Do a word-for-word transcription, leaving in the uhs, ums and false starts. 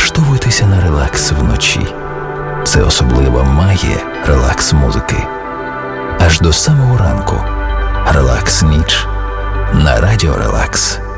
Налаштовуйтеся на релакс вночі. Це особлива магія релакс-музики. Аж до самого ранку. Релакс-ніч на Радіо Релакс.